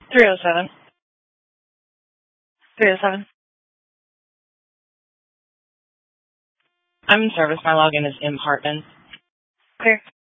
307. 307. I'm in service. My login is M. Hartman. Clear.